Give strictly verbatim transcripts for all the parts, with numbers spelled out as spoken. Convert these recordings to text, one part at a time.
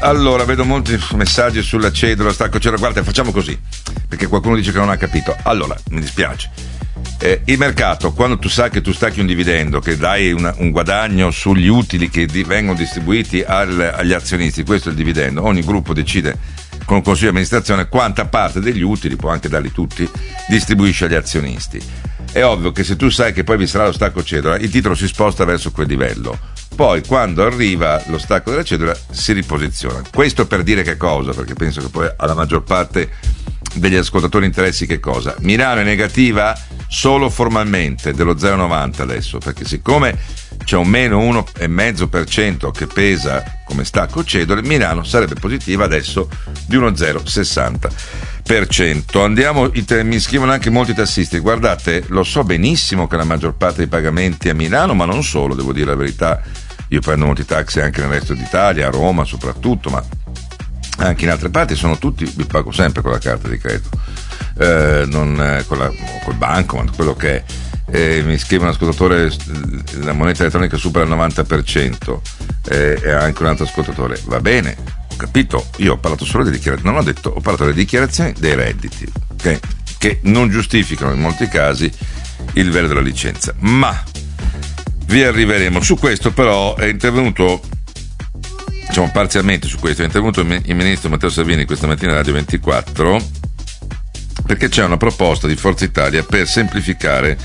Allora, vedo molti messaggi sulla cedola, stacco cedola. Guarda, facciamo così, perché qualcuno dice che non ha capito. Allora, mi dispiace. Eh, il mercato, quando tu sai che tu stacchi un dividendo, che dai una, un guadagno sugli utili che di, vengono distribuiti al, agli azionisti, questo è il dividendo. Ogni gruppo decide con un consiglio di amministrazione quanta parte degli utili, può anche darli tutti, distribuisce agli azionisti. È ovvio che se tu sai che poi vi sarà lo stacco cedola, il titolo si sposta verso quel livello. Poi quando arriva lo stacco della cedola si riposiziona. Questo per dire che cosa? Perché penso che poi alla maggior parte degli ascoltatori interessi che cosa? Milano è negativa solo formalmente dello zero virgola novanta adesso, perché siccome c'è un meno uno virgola cinque per cento che pesa come stacco cedole, Milano sarebbe positiva adesso di uno zero virgola sessanta per cento. Andiamo, mi scrivono anche molti tassisti, guardate, lo so benissimo che la maggior parte dei pagamenti a Milano, ma non solo, devo dire la verità, io prendo molti taxi anche nel resto d'Italia, a Roma soprattutto, ma anche in altre parti sono tutti, vi pago sempre con la carta di credito, eh, non eh, con la, col banco, ma quello che è. Eh, mi scrive un ascoltatore, la moneta elettronica supera il novanta per cento, eh, e anche un altro ascoltatore, va bene, ho capito, io ho parlato solo delle dichiarazioni, non ho detto, ho parlato delle dichiarazioni dei redditi, okay? Che non giustificano in molti casi il livello della licenza, ma vi arriveremo. Su questo però è intervenuto, diciamo parzialmente su questo, è intervenuto il ministro Matteo Salvini questa mattina a Radio ventiquattro, perché c'è una proposta di Forza Italia per semplificare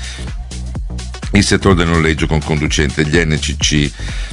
il settore del noleggio con conducente, gli N C C,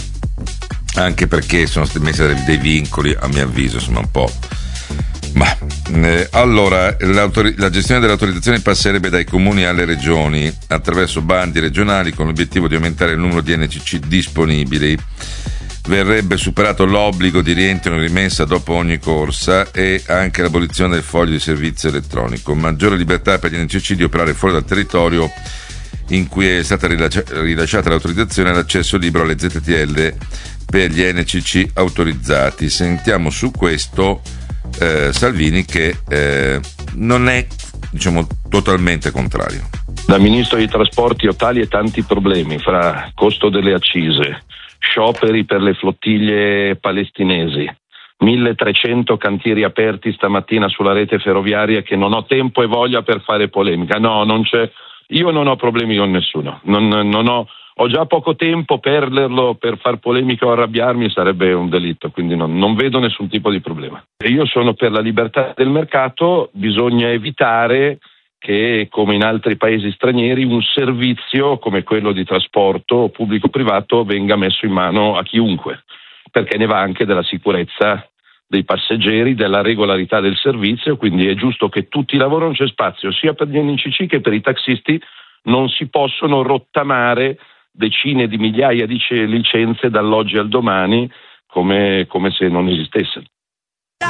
anche perché sono stati messi dei vincoli, a mio avviso, insomma un po'. Ma eh, allora la gestione delle autorizzazioni passerebbe dai comuni alle regioni attraverso bandi regionali con l'obiettivo di aumentare il numero di N C C disponibili. Verrebbe superato l'obbligo di rientro in rimessa dopo ogni corsa e anche l'abolizione del foglio di servizio elettronico. Maggiore libertà per gli N C C di operare fuori dal territorio in cui è stata rilasciata l'autorizzazione all'accesso libero alle Z T L per gli N C C autorizzati. Sentiamo su questo eh, Salvini che eh, non è, diciamo, totalmente contrario. Da ministro dei trasporti ho tali e tanti problemi, fra costo delle accise, scioperi per le flottiglie palestinesi, milletrecento cantieri aperti stamattina sulla rete ferroviaria, che non ho tempo e voglia per fare polemica. No, non c'è, io non ho problemi con nessuno, non, non ho, ho già poco tempo, perderlo per far polemica o arrabbiarmi sarebbe un delitto, quindi non, non vedo nessun tipo di problema. Io sono per la libertà del mercato, bisogna evitare che, come in altri paesi stranieri, un servizio come quello di trasporto pubblico-privato venga messo in mano a chiunque, perché ne va anche della sicurezza dei passeggeri, della regolarità del servizio, quindi è giusto che tutti lavorino, c'è spazio sia per gli N C C che per i taxisti, non si possono rottamare decine di migliaia di licenze dall'oggi al domani come, come se non esistessero.